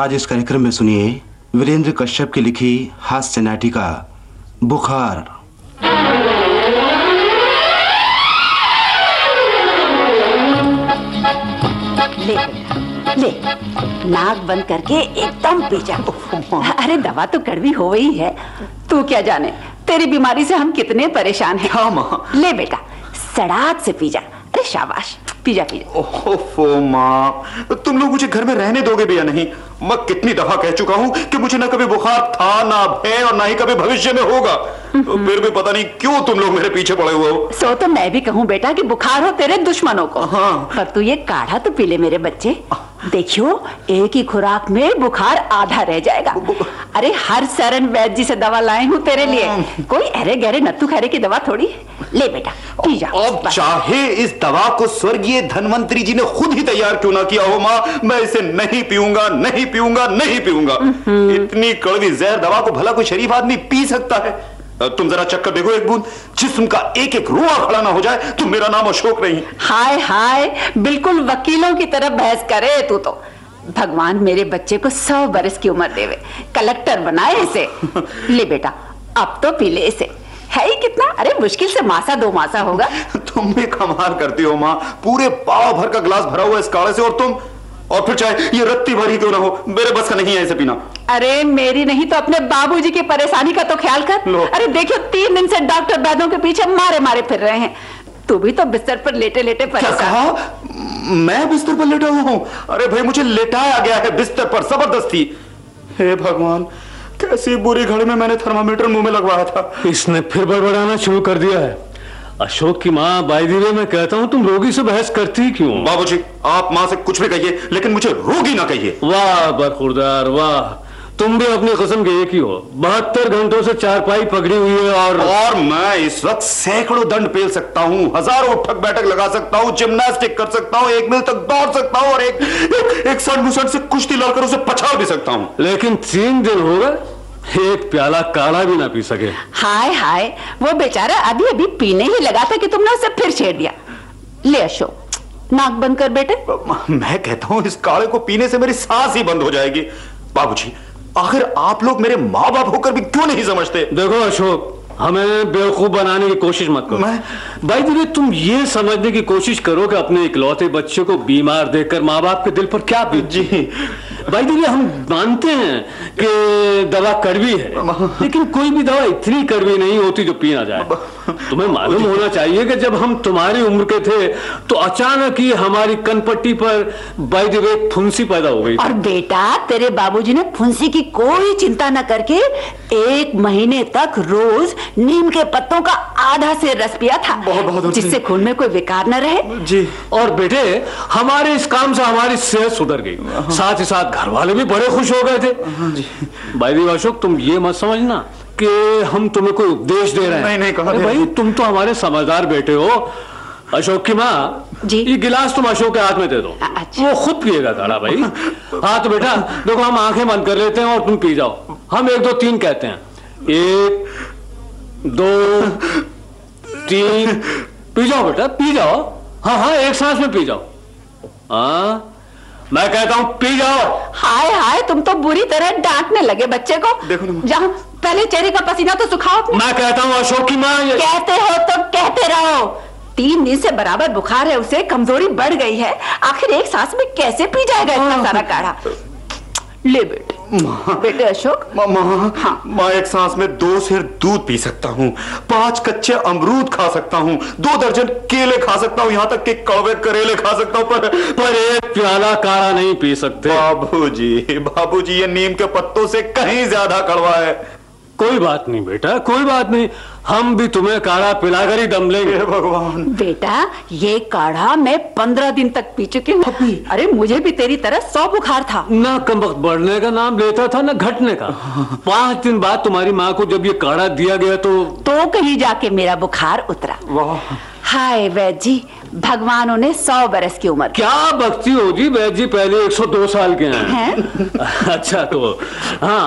आज इस कार्यक्रम में सुनिए वीरेंद्र कश्यप की लिखी हास्य नाटिका बुखार। ले ले, नाक बंद करके एकदम पी जा। अरे दवा तो कड़वी हो गई है, तू क्या जाने तेरी बीमारी से हम कितने परेशान हैं। हाँ माँ। ले बेटा, सड़ाक से पी जा। अरे शाबाश, पी जा पी जा। ओहो माँ, तुम लोग मुझे घर में रहने दोगे भी या नहीं? मैं कितनी दफा कह चुका हूँ कि मुझे ना कभी बुखार था, ना है और ना ही कभी भविष्य में होगा। तो फिर भी पता नहीं क्यों तुम लोग मेरे पीछे पड़े हुए हो। सो तो मैं भी कहूँ बेटा कि बुखार हो तेरे दुश्मनों को। हाँ। पर तू ये काढ़ा तो पी ले मेरे बच्चे। देखियो, एक ही खुराक में बुखार आधा रह जाएगा। अरे हर शरण वैद्य जी से दवा लाए हूँ तेरे लिए, कोई अरे गहरे नत्थु खैरे की दवा थोड़ी। ले बेटा पी जा। अब चाहे इस दवा को स्वर्गीय धनवंतरी जी ने खुद ही तैयार क्यों ना किया हो माँ, मैं इसे नहीं पीऊंगा, नहीं पीऊंगा, नहीं पीऊंगा। इतनी कड़वी जहर दवा को भला कोई शरीफ आदमी पी सकता है? तुम जरा चक्कर देखो एक बूंद, जिस्म का एक एक रोआ खड़ा ना हो जाए तो मेरा नाम अशोक नहीं। हाय हाय, बिल्कुल वकीलों की तरह बहस करे तू तो। भगवान मेरे बच्चे को 100 बरस की उम्र देवे, कलेक्टर बनाए इसे। ले बेटा अब तो पी ले इसे, है ही कितना, अरे मुश्किल से मासा 2 मासा होगा। तुम भी कमाल करती हो माँ, पूरे पाव भर का गिलास भरा हुआ इस काढ़े से, और फिर चाहे ये रत्ती भरी क्यों ना हो, मेरे बस का नहीं है इसे पीना। अरे मेरी नहीं तो अपने बाबूजी की परेशानी का तो ख्याल कर। अरे देखियो 3 दिन से डॉक्टर वैद्यों के पीछे मारे मारे फिर रहे हैं, तू भी तो बिस्तर पर लेटे लेटे परेशान। मैं बिस्तर पर लेटा हुआ हूँ? अरे भाई मुझे लेटाया गया है बिस्तर पर जबरदस्ती। हे भगवान, कैसी बुरी घड़ी में मैंने थर्मामीटर मुंह में लगवाया था। इसने फिर बड़बड़ाना शुरू कर दिया है। अशोक की माँ, बाई दी वे मैं कहता हूँ तुम रोगी से बहस करती क्यों? बाबूजी आप माँ से कुछ भी कहिए, लेकिन मुझे रोगी ना कहिए। वाह बरखुरदार वाह, तुम भी अपनी कसम के एक ही हो। 72 घंटों से चारपाई पकड़ी हुई है और मैं इस वक्त सैकड़ों दंड पेल सकता हूँ, हजारों उठक बैठक लगा सकता हूँ, जिम्नास्टिक कर सकता हूँ, 1 मील तक दौड़ सकता हूँ और एक सड़ से कुश्ती लड़कर उसे पछाड़ भी सकता हूँ। लेकिन 3 दिन हो गए, एक प्याला काढ़ा भी ना पी सके। हाय हाय, वो बेचारा अभी अभी पीने ही लगा था कि तुमने उसे फिर छेड़ दिया। ले अशोक, नाक बंद कर बेटे। मैं कहता हूँ इस काढ़े को पीने से मेरी सांस ही बंद हो जाएगी। बाबूजी आखिर आप लोग मेरे माँ बाप होकर भी क्यों नहीं समझते? देखो अशोक, हमें बेवकूफ बनाने की कोशिश मत करो। भाई जी तुम ये समझने की कोशिश करो कि अपने इकलौते बच्चे को बीमार देखकर माँ बाप के दिल पर क्या बीत। जी भाई जी, हम मानते हैं कि दवा कड़वी है, लेकिन कोई भी दवा इतनी कड़वी नहीं होती जो पी ना जाए। तुम्हें मालूम होना चाहिए कि जब हम तुम्हारी उम्र के थे तो अचानक ही हमारी कनपट्टी पर बाय द वे फुंसी पैदा हो गई। और बेटा तेरे बाबूजी ने फुंसी की कोई चिंता न करके 1 महीने तक रोज नीम के पत्तों का आधा से रस पिया था, जिससे खून में कोई विकार न रहे। जी, और बेटे हमारे इस काम से हमारी सेहत सुधर गई, साथ ही साथ घर वाले भी बड़े खुश हो गए थे। भाई दी अशोक, तुम ये मत समझना कि हम तुम्हें कोई उपदेश दे रहे हैं। नहीं भाई, तुम तो हमारे समझदार बेटे हो। अशोक की माँ जी, ये गिलास तुम अशोक के हाथ में दे दो। अच्छा। वो खुद पिएगा काढ़ा भाई। हाँ तो बेटा देखो, हम आंखें बंद कर लेते हैं और तुम पी जाओ। हम 1 2 3 कहते हैं, 1 2 3, पी जाओ बेटा पी जाओ। हाँ हाँ, एक सांस में पी जाओ। हाँ मैं कहता हूँ पी जाओ। हाय हाय, तुम तो बुरी तरह डांटने लगे बच्चे को। देखो ना, जहाँ पहले चेहरे का पसीना तो सुखाओ। मैं कहता हूँ अशोक की माँ, कहते हो तो कहते रहो। 3 दिन से बराबर बुखार है उसे, कमजोरी बढ़ गई है, आखिर एक सांस में कैसे पी जाएगा इतना सारा काढ़ा? ले बेटे। बेटे अशोक। माँ एक सांस में 2 सेर दूध पी सकता हूँ, 5 कच्चे अमरूद खा सकता हूँ, 2 दर्जन केले खा सकता हूँ, यहाँ तक कि कड़वे करेले खा सकता हूँ, पर 1 प्याला काढ़ा नहीं पी सकते। बाबूजी ये नीम के पत्तों से कहीं ज्यादा कड़वा है। कोई बात नहीं बेटा, कोई बात नहीं, हम भी तुम्हें काढ़ा पिलाकर ही दम लेंगे। भगवान बेटा, ये काढ़ा मैं 15 दिन तक पी चुकी हूँ। अरे मुझे भी तेरी तरह 100 बुखार था। ना कमबख्त बढ़ने का नाम लेता था, ना घटने का। 5 दिन बाद तुम्हारी माँ को जब ये काढ़ा दिया गया तो कहीं जाके मेरा बुखार उतरा। वाह। हाय वैद्य जी, भगवान ने 100 बरस की उम्र। क्या बकती हो जी, वैद्य जी पहले 102 साल के हैं। अच्छा तो हाँ